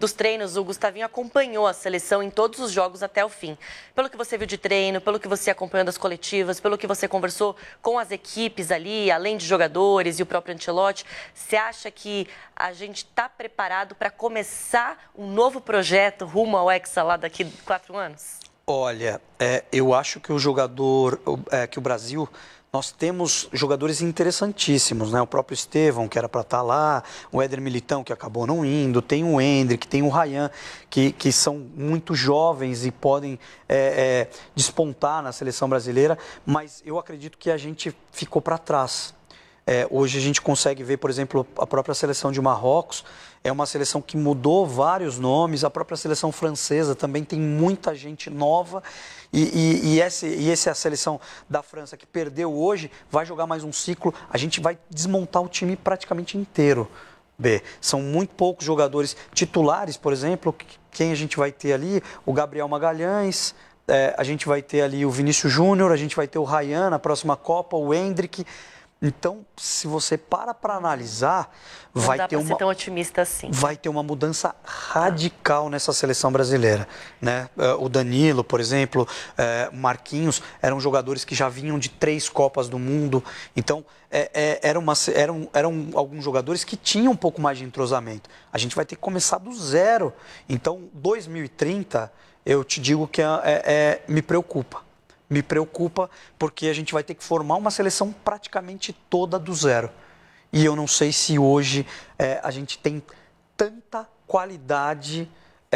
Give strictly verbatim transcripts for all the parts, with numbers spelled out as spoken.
dos treinos, o Gustavinho acompanhou a seleção em todos os jogos até o fim. Pelo que você viu de treino, pelo que você acompanhou das coletivas, pelo que você conversou com as equipes ali, além de jogadores e o próprio Ancelotti, você acha que a gente está preparado para começar um novo projeto rumo ao Hexa lá daqui a quatro anos? Olha, é, eu acho que o jogador, é, que o Brasil, nós temos jogadores interessantíssimos, né? O próprio Estevão, que era para estar lá, o Éder Militão, que acabou não indo, tem o Endrick, tem o Ryan, que, que são muito jovens e podem é, é, despontar na seleção brasileira, mas eu acredito que a gente ficou para trás. É, hoje a gente consegue ver, por exemplo, a própria seleção de Marrocos, é uma seleção que mudou vários nomes, a própria seleção francesa também tem muita gente nova, e, e, e, essa, e essa é a seleção da França que perdeu hoje, vai jogar mais um ciclo, a gente vai desmontar o time praticamente inteiro. B, são muito poucos jogadores titulares, por exemplo, quem a gente vai ter ali? O Gabriel Magalhães, é, a gente vai ter ali o Vinícius Júnior, a gente vai ter o Ryan na próxima Copa, o Endrick. Então, se você para para analisar, Não vai dá ter pra uma ser tão otimista assim. vai ter uma mudança radical nessa seleção brasileira, né? O Danilo, por exemplo, o Marquinhos, eram jogadores que já vinham de três Copas do Mundo. Então, é, é, era uma, eram, eram alguns jogadores que tinham um pouco mais de entrosamento. A gente vai ter que começar do zero. Então, dois mil e trinta, eu te digo que é, é, me preocupa. Me preocupa porque a gente vai ter que formar uma seleção praticamente toda do zero. E eu não sei se hoje é, a gente tem tanta qualidade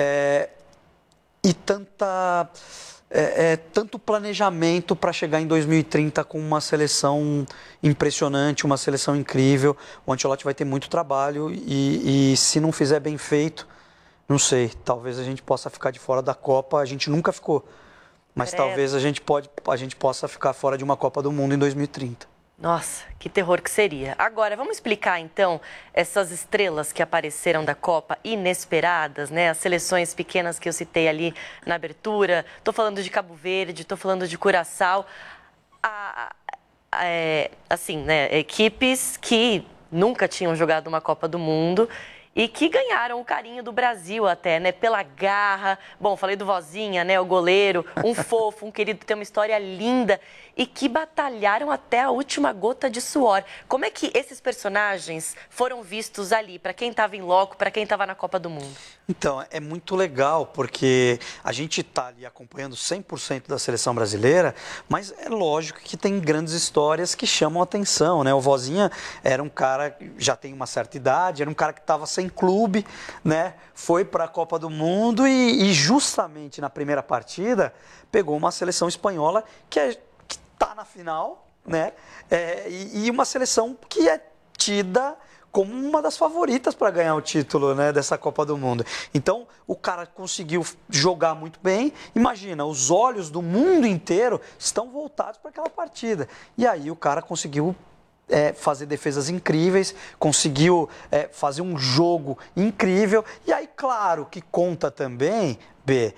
é, e tanta, é, é, tanto planejamento para chegar em dois mil e trinta com uma seleção impressionante, uma seleção incrível. O Ancelotti vai ter muito trabalho e, e se não fizer bem feito, não sei, talvez a gente possa ficar de fora da Copa. A gente nunca ficou. Mas Credo. talvez a gente, pode, a gente possa ficar fora de uma Copa do Mundo em dois mil e trinta. Nossa, que terror que seria. Agora, vamos explicar então essas estrelas que apareceram da Copa inesperadas, né? As seleções pequenas que eu citei ali na abertura. Estou falando de Cabo Verde, estou falando de Curaçao. A, a, é, assim, né? Equipes que nunca tinham jogado uma Copa do Mundo e que ganharam o carinho do Brasil até, né? Pela garra. Bom, falei do Vozinha, né? O goleiro, um fofo, um querido, tem uma história linda e que batalharam até a última gota de suor. Como é que esses personagens foram vistos ali, para quem estava em loco, para quem estava na Copa do Mundo? Então, é muito legal, porque a gente está ali acompanhando cem por cento da seleção brasileira, mas é lógico que tem grandes histórias que chamam a atenção, né? O Vozinha era um cara que já tem uma certa idade, era um cara que estava sem clube, né? Foi para a Copa do Mundo e, e justamente na primeira partida pegou uma seleção espanhola que é, está na final, né? É, e, e uma seleção que é tida como uma das favoritas para ganhar o título, né, dessa Copa do Mundo. Então, o cara conseguiu jogar muito bem. Imagina, os olhos do mundo inteiro estão voltados para aquela partida. E aí o cara conseguiu é, fazer defesas incríveis, conseguiu é, fazer um jogo incrível. E aí, claro, que conta também, B,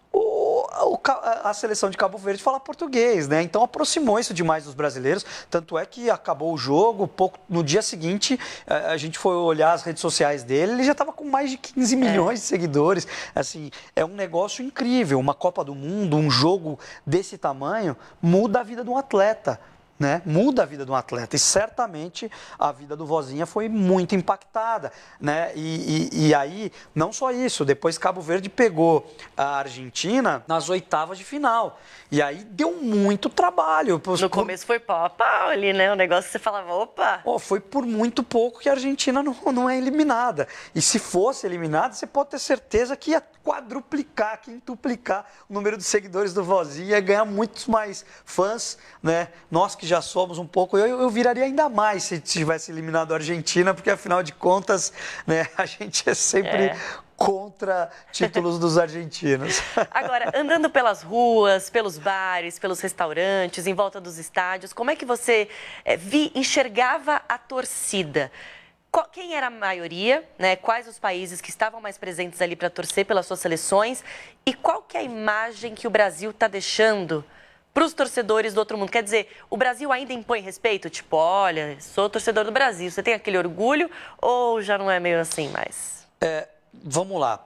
a seleção de Cabo Verde fala português, né? Então aproximou isso demais dos brasileiros. Tanto é que acabou o jogo, pouco, no dia seguinte a gente foi olhar as redes sociais dele, ele já estava com mais de quinze milhões é. de seguidores. Assim, é um negócio incrível. Uma Copa do Mundo, um jogo desse tamanho, muda a vida de um atleta. Né? Muda a vida de um atleta e certamente a vida do Vozinha foi muito impactada, né? E, e, e aí, não só isso, depois Cabo Verde pegou a Argentina nas oitavas de final e aí deu muito trabalho. Por, no começo foi pau a pau ali, né? O negócio que você falava, opa! Oh, foi por muito pouco que a Argentina não, não é eliminada. E se fosse eliminada, você pode ter certeza que ia quadruplicar, quintuplicar o número de seguidores do Vozinha, ia ganhar muitos mais fãs, né? Nós que já somos um pouco, eu, eu viraria ainda mais se tivesse eliminado a Argentina, porque afinal de contas, né, a gente é sempre é. contra títulos dos argentinos. Agora, andando pelas ruas, pelos bares, pelos restaurantes, em volta dos estádios, como é que você é, vi, enxergava a torcida? Quem era a maioria, né? Quais os países que estavam mais presentes ali para torcer pelas suas seleções? E qual que é a imagem que o Brasil está deixando para os torcedores do outro mundo? Quer dizer, o Brasil ainda impõe respeito? Tipo, olha, sou torcedor do Brasil, você tem aquele orgulho ou já não é meio assim mais? É, vamos lá.